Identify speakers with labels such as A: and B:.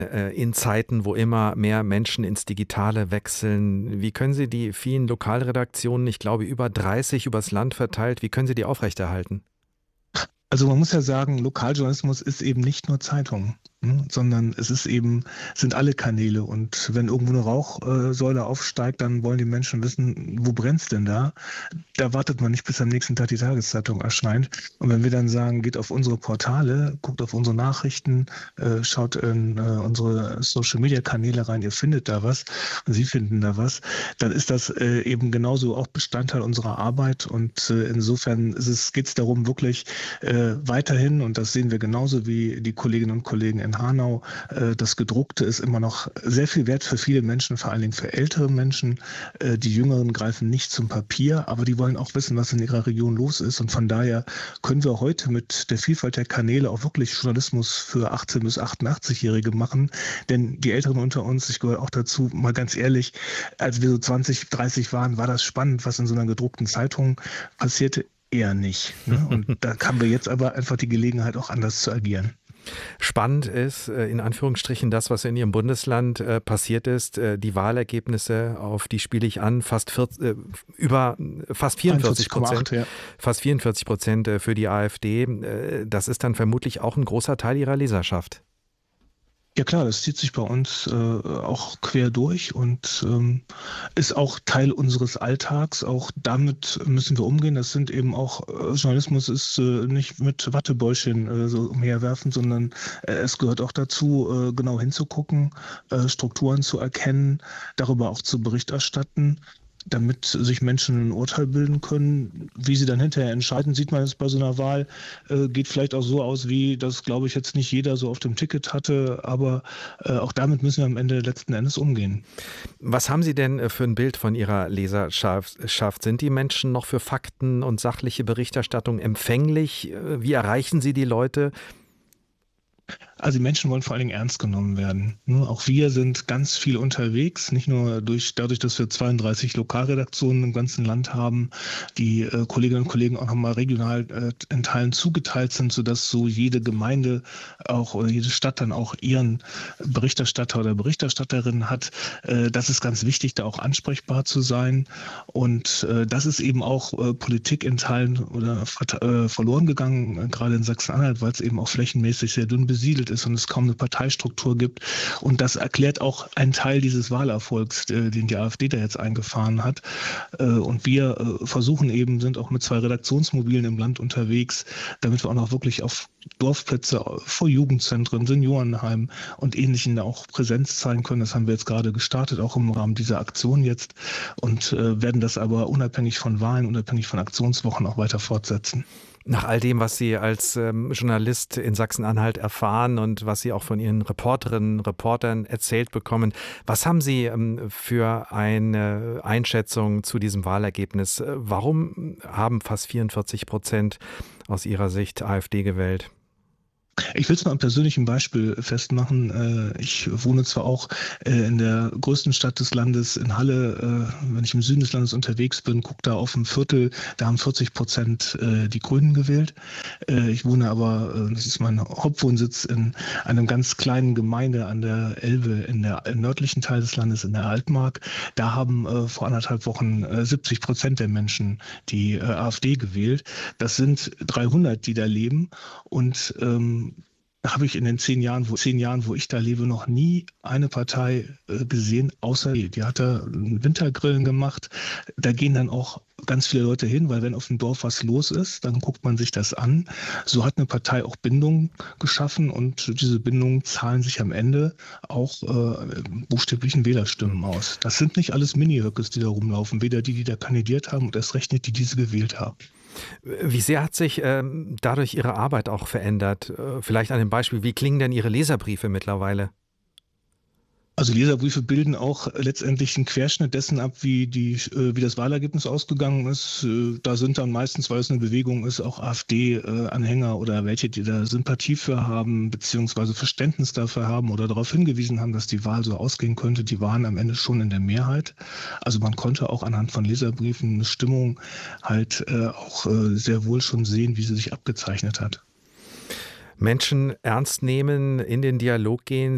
A: in Zeiten, wo immer mehr Menschen ins Digitale wechseln. Wie können Sie die vielen Lokalredaktionen, ich glaube über 30 übers Land verteilt, wie können Sie die aufrechterhalten?
B: Also man muss ja sagen, Lokaljournalismus ist eben nicht nur Zeitung, ne, sondern es ist eben, sind alle Kanäle. Und wenn irgendwo eine Rauchsäule aufsteigt, dann wollen die Menschen wissen, wo brennt's denn da? Da wartet man nicht, bis am nächsten Tag die Tageszeitung erscheint. Und wenn wir dann sagen, geht auf unsere Portale, guckt auf unsere Nachrichten, schaut in unsere Social-Media-Kanäle rein, ihr findet da was und Sie finden da was, dann ist das eben genauso auch Bestandteil unserer Arbeit. Und insofern geht es darum, wirklich weiterhin, und das sehen wir genauso wie die Kolleginnen und Kollegen in Hanau, das Gedruckte ist immer noch sehr viel wert für viele Menschen, vor allen Dingen für ältere Menschen. Die Jüngeren greifen nicht zum Papier, aber die wollen auch wissen, was in ihrer Region los ist. Und von daher können wir heute mit der Vielfalt der Kanäle auch wirklich Journalismus für 18- bis 88-Jährige machen. Denn die Älteren unter uns, ich gehöre auch dazu, mal ganz ehrlich, als wir so 20, 30 waren, war das spannend, was in so einer gedruckten Zeitung passierte. Eher nicht. Ne? Und da haben wir jetzt aber einfach die Gelegenheit, auch anders zu agieren.
A: Spannend ist, in Anführungsstrichen, das, was in Ihrem Bundesland passiert ist, die Wahlergebnisse, auf die spiele ich an, über fast 44%,
B: Ja.
A: fast 44% für die AfD. Das ist dann vermutlich auch ein großer Teil Ihrer Leserschaft.
B: Ja klar, das zieht sich bei uns auch quer durch und ist auch Teil unseres Alltags. Auch damit müssen wir umgehen. Das sind eben auch, Journalismus ist nicht mit Wattebäuschen so umherwerfen, sondern es gehört auch dazu, genau hinzugucken, Strukturen zu erkennen, darüber auch zu Bericht erstatten, damit sich Menschen ein Urteil bilden können. Wie sie dann hinterher entscheiden, sieht man jetzt bei so einer Wahl, geht vielleicht auch so aus, wie das, glaube ich, jetzt nicht jeder so auf dem Ticket hatte, aber auch damit müssen wir am Ende letzten Endes umgehen.
A: Was haben Sie denn für ein Bild von Ihrer Leserschaft? Sind die Menschen noch für Fakten und sachliche Berichterstattung empfänglich? Wie erreichen Sie die Leute?
B: Also die Menschen wollen vor allen Dingen ernst genommen werden. Ne? Auch wir sind ganz viel unterwegs, nicht nur dadurch, dass wir 32 Lokalredaktionen im ganzen Land haben, die Kolleginnen und Kollegen auch nochmal regional in Teilen zugeteilt sind, sodass so jede Gemeinde auch oder jede Stadt dann auch ihren Berichterstatter oder Berichterstatterin hat. Das ist ganz wichtig, da auch ansprechbar zu sein. Und das ist eben auch Politik in Teilen oder verloren gegangen, gerade in Sachsen-Anhalt, weil es eben auch flächenmäßig sehr dünn besiedelt ist und es kaum eine Parteistruktur gibt. Und das erklärt auch einen Teil dieses Wahlerfolgs, den die AfD da jetzt eingefahren hat. Und wir versuchen eben, sind auch mit 2 Redaktionsmobilen im Land unterwegs, damit wir auch noch wirklich auf Dorfplätze, vor Jugendzentren, Seniorenheimen und Ähnlichen da auch Präsenz zeigen können. Das haben wir jetzt gerade gestartet, auch im Rahmen dieser Aktion jetzt und werden das aber unabhängig von Wahlen, unabhängig von Aktionswochen auch weiter fortsetzen.
A: Nach all dem, was Sie als Journalist in Sachsen-Anhalt erfahren und was Sie auch von Ihren Reporterinnen und Reportern erzählt bekommen, was haben Sie für eine Einschätzung zu diesem Wahlergebnis? Warum haben fast 44% aus Ihrer Sicht AfD gewählt?
B: Ich will es mal am persönlichen Beispiel festmachen. Ich wohne zwar auch in der größten Stadt des Landes, in Halle. Wenn ich im Süden des Landes unterwegs bin, gucke da auf ein Viertel, da haben 40% die Grünen gewählt. Ich wohne aber, das ist mein Hauptwohnsitz, in einem ganz kleinen Gemeinde an der Elbe im nördlichen Teil des Landes, in der Altmark. Da haben vor 1,5 Wochen 70% der Menschen die AfD gewählt. Das sind 300, die da leben und habe ich in den 10 Jahren, wo ich da lebe, noch nie eine Partei gesehen, außer die hat da Wintergrillen gemacht. Da gehen dann auch ganz viele Leute hin, weil wenn auf dem Dorf was los ist, dann guckt man sich das an. So hat eine Partei auch Bindung geschaffen und diese Bindungen zahlen sich am Ende auch buchstäblichen Wählerstimmen aus. Das sind nicht alles Mini-Höckes, die da rumlaufen, weder die da kandidiert haben und erst recht nicht die diese gewählt haben.
A: Wie sehr hat sich dadurch Ihre Arbeit auch verändert? Vielleicht an dem Beispiel, wie klingen denn Ihre Leserbriefe mittlerweile?
B: Also Leserbriefe bilden auch letztendlich einen Querschnitt dessen ab, wie das Wahlergebnis ausgegangen ist. Da sind dann meistens, weil es eine Bewegung ist, auch AfD-Anhänger oder welche, die da Sympathie für haben, beziehungsweise Verständnis dafür haben oder darauf hingewiesen haben, dass die Wahl so ausgehen könnte. Die waren am Ende schon in der Mehrheit. Also man konnte auch anhand von Leserbriefen eine Stimmung halt auch sehr wohl schon sehen, wie sie sich abgezeichnet hat.
A: Menschen ernst nehmen, in den Dialog gehen.